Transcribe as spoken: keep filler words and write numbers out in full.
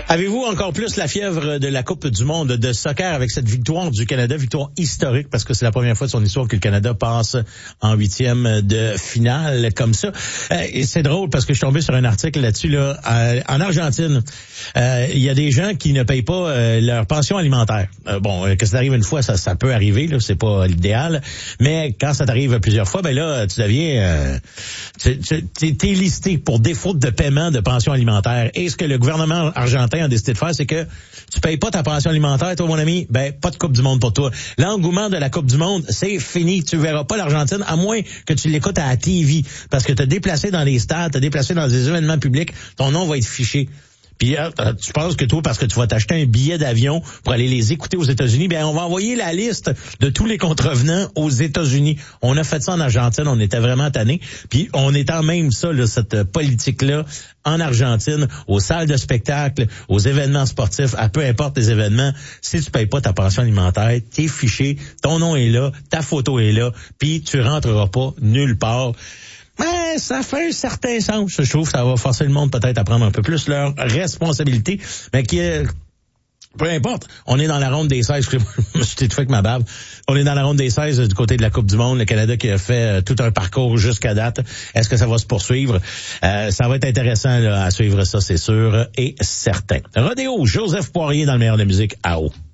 Avez-vous encore plus la fièvre de la Coupe du monde de soccer avec cette victoire du Canada, victoire historique parce que c'est la première fois de son histoire que le Canada passe en huitième de finale comme ça. Euh, et c'est drôle parce que je suis tombé sur un article là-dessus là. Euh, en Argentine, euh, il y a des gens qui ne payent pas euh, leur pension alimentaire. Euh, bon, euh, que ça arrive une fois, ça, ça peut arriver, là, c'est pas l'idéal. Mais quand ça t'arrive plusieurs fois, ben là, tu deviens, euh, tu, tu, t'es listé pour défaut de paiement de pension alimentaire. Et ce que le gouvernement argentin a décidé de faire, c'est que tu payes pas ta pension alimentaire, toi, mon ami, ben, pas de Coupe du monde pour toi. L'engouement de la Coupe du monde, c'est fini. Tu verras pas l'Argentine, à moins que tu l'écoutes à la T V. Parce que t'as déplacé dans les stades, t'as déplacé dans des événements publics, ton nom va être fiché. Puis euh, tu penses que toi, parce que tu vas t'acheter un billet d'avion pour aller les écouter aux États-Unis, bien on va envoyer la liste de tous les contrevenants aux États-Unis. On a fait ça en Argentine, on était vraiment tannés. Puis on étend même ça, là, cette politique-là, en Argentine, aux salles de spectacle, aux événements sportifs, à peu importe les événements. Si tu payes pas ta pension alimentaire, t'es fiché, ton nom est là, ta photo est là, puis tu rentreras pas nulle part. Ben, ça fait un certain sens. Je trouve que ça va forcer le monde peut-être à prendre un peu plus leur responsabilité. Mais qui est, peu importe, on est dans la ronde des seize. Je me suis étouffé avec ma barbe. On est dans la ronde des seize du côté de la Coupe du monde. Le Canada qui a fait tout un parcours jusqu'à date. Est-ce que ça va se poursuivre? Euh, ça va être intéressant là, à suivre ça, c'est sûr et certain. Rodéo, Joseph Poirier dans le meilleur de la musique. A O.